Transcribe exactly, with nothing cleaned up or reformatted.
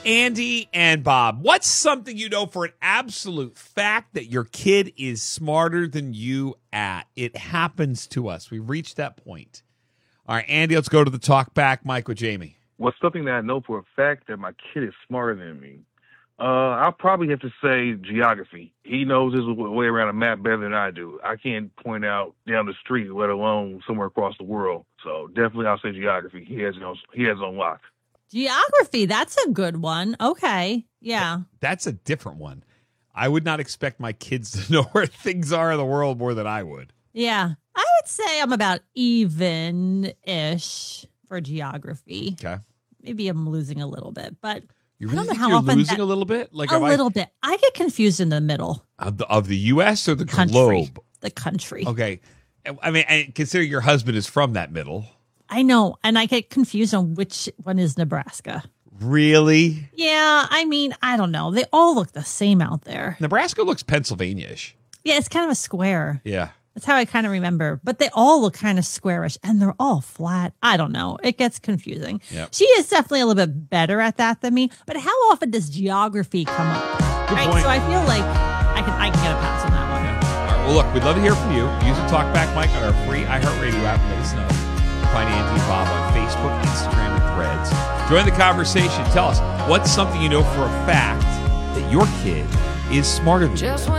Andy and Bob, what's something you know for an absolute fact that your kid is smarter than you at? It happens to us. We've reached that point. All right, Andy, let's go to the talk back. Mike with Jamie. What's something that I know for a fact that my kid is smarter than me? Uh, I'll probably have to say geography. He knows his way around a map better than I do. I can't point out down the street, let alone somewhere across the world. So definitely I'll say geography. He has it on, he has it on lock. Geography, that's a good one. Okay, yeah. That's a different one. I would not expect my kids to know where things are in the world more than I would. Yeah, I would say I'm about even-ish for geography. Okay. Maybe I'm losing a little bit, but You I really don't know think how you're often losing that- a little bit? Like a have little I, bit. I get confused in the middle. Of the, of the U S or the Country. globe? The country. Okay. I mean, and consider your husband is from that middle. I know, and I get confused on which one is Nebraska. Really? Yeah, I mean, I don't know. They all look the same out there. Nebraska looks Pennsylvania-ish. Yeah, it's kind of a square. Yeah. That's how I kind of remember. But they all look kind of squarish, and they're all flat. I don't know. It gets confusing. Yep. She is definitely a little bit better at that than me. But how often does geography come up? Good right? point. So I feel like I can I can get a pass on that one. Yeah. All right. Well, look, we'd love to hear from you. Use the Talkback Mike on our free iHeartRadio app. Let us know. Find Andy and Bob on Facebook, Instagram, and Threads. Join the conversation. Tell us what's something you know for a fact that your kid is smarter than you.